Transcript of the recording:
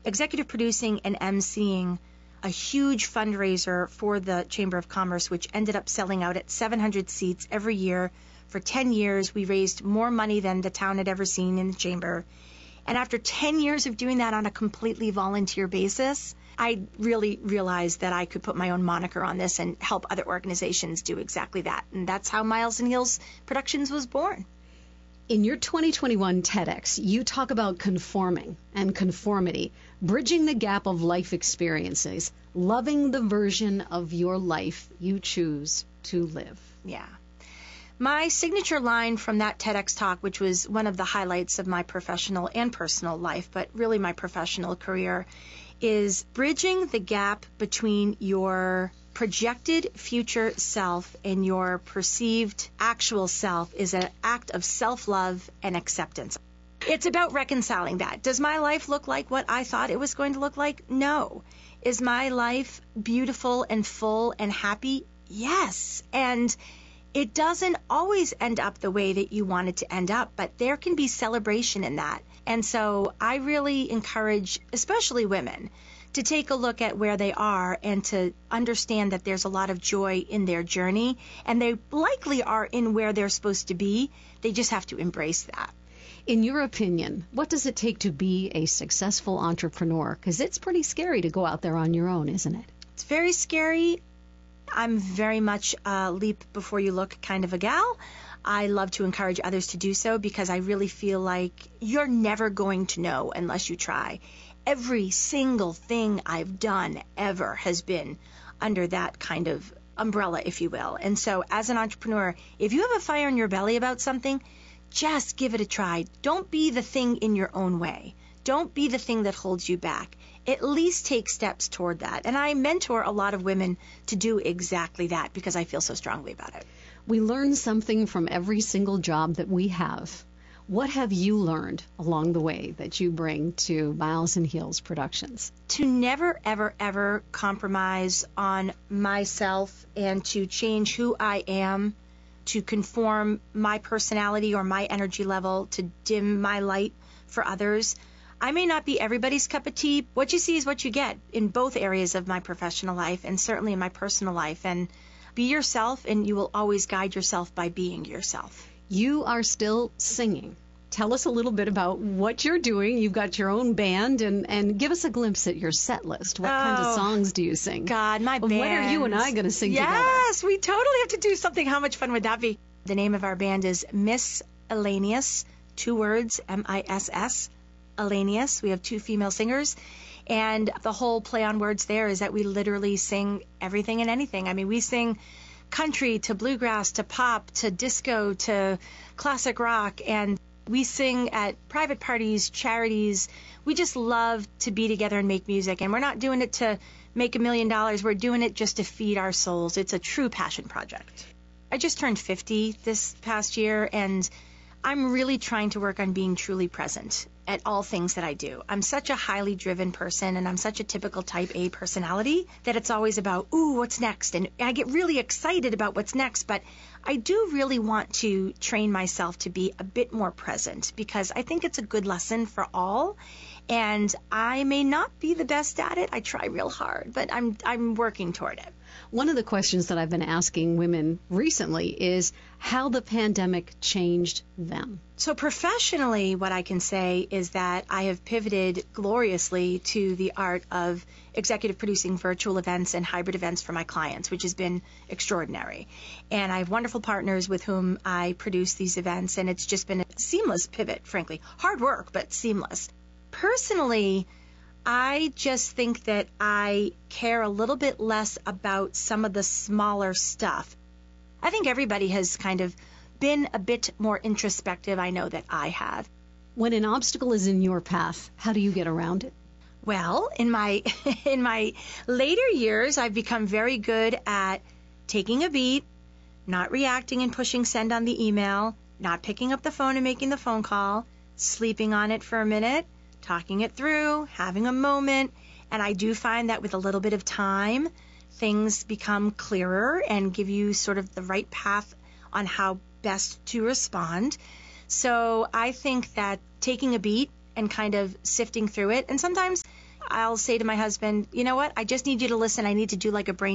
executive producing and emceeing a huge fundraiser for the Chamber of Commerce, which ended up selling out at 700 seats every year. For 10 years, we raised more money than the town had ever seen in the Chamber. And after 10 years of doing that on a completely volunteer basis, I really realized that I could put my own moniker on this and help other organizations do exactly that. And that's how Miles and Heels Productions was born. In your 2021 TEDx, you talk about conforming and conformity, bridging the gap of life experiences, loving the version of your life you choose to live. Yeah. My signature line from that TEDx talk, which was one of the highlights of my professional and personal life, but really my professional career, is bridging the gap between your projected future self and your perceived actual self is an act of self-love and acceptance. It's about reconciling that. Does my life look like what I thought it was going to look like? No. Is my life beautiful and full and happy? Yes. And it doesn't always end up the way that you want it to end up, but there can be celebration in that. And so I really encourage, especially women, to take a look at where they are and to understand that there's a lot of joy in their journey, and they likely are in where they're supposed to be. They just have to embrace that. In your opinion, what does it take to be a successful entrepreneur? Because it's pretty scary to go out there on your own, isn't it? It's very scary. I'm very much a leap before you look kind of a gal. I love to encourage others to do so because I really feel like you're never going to know unless you try. Every single thing I've done ever has been under that kind of umbrella, if you will. And so as an entrepreneur, if you have a fire in your belly about something, just give it a try. Don't be the thing in your own way. Don't be the thing that holds you back. At least take steps toward that. And I mentor a lot of women to do exactly that because I feel so strongly about it. We learn something from every single job that we have. What have you learned along the way that you bring to Miles and Heels Productions? To never, ever, ever compromise on myself and to change who I am, to conform my personality or my energy level, to dim my light for others. I may not be everybody's cup of tea. What you see is what you get in both areas of my professional life and certainly in my personal life. And be yourself, and you will always guide yourself by being yourself. You are still singing. Tell us a little bit about what you're doing. You've got your own band, and give us a glimpse at your set list. What kinds of songs do you sing? God, my band. When are you and I going to sing together? Yes, we totally have to do something. How much fun would that be? The name of our band is Miss Elanius, 2 words, M-I-S-S, Elanius. We have 2 female singers. And the whole play on words there is that we literally sing everything and anything. I mean, we sing country to bluegrass to pop to disco to classic rock, and we sing at private parties, charities. We just love to be together and make music, and we're not doing it to make $1 million. We're doing it just to feed our souls. It's a true passion project. I just turned 50 this past year, and I'm really trying to work on being truly present at all things that I do. I'm such a highly driven person, and I'm such a typical type A personality that it's always about, ooh, what's next? And I get really excited about what's next, but I do really want to train myself to be a bit more present because I think it's a good lesson for all. And I may not be the best at it. I try real hard, but I'm working toward it. One of the questions that I've been asking women recently is how the pandemic changed them. So professionally, what I can say is that I have pivoted gloriously to the art of executive producing virtual events and hybrid events for my clients, which has been extraordinary. And I have wonderful partners with whom I produce these events, and it's just been a seamless pivot, frankly. Hard work, but seamless. Personally, I just think that I care a little bit less about some of the smaller stuff. I think everybody has kind of been a bit more introspective. I know that I have. When an obstacle is in your path, how do you get around it? Well, in my later years, I've become very good at taking a beat, not reacting and pushing send on the email, not picking up the phone and making the phone call, sleeping on it for a minute, talking it through, having a moment. And I do find that with a little bit of time, things become clearer and give you sort of the right path on how best to respond. So I think that taking a beat and kind of sifting through it, and sometimes I'll say to my husband, you know what? I just need you to listen. I need to do like a brain